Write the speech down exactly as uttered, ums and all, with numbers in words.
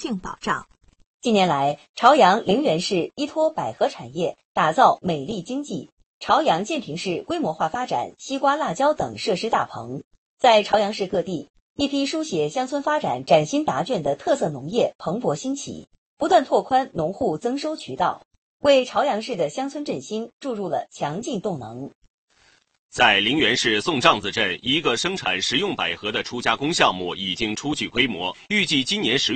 性保障。 近年来，朝阳陵园市依托百合产业打造美丽经济，朝阳建平市规模化发展西瓜、辣椒等设施大棚。在朝阳市各地，一批书写乡村发展崭新答卷的特色农业蓬勃兴起，不断拓宽农户增收渠道，为朝阳市的乡村振兴注入了强劲动能。 在陵园市宋帐子镇，一个生产食用百合的初加工项目已经初具规模，预计今年十月